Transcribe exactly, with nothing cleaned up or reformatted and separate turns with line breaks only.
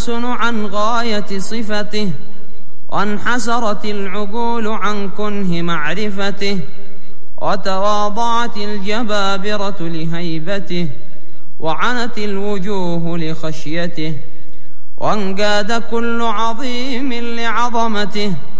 الألسن عن غاية صفته، وانحسرت العقول عن كنه معرفته، وتواضعت الجبابرة لهيبته، وعنت الوجوه لخشيته، وانقاد كل عظيم لعظمته.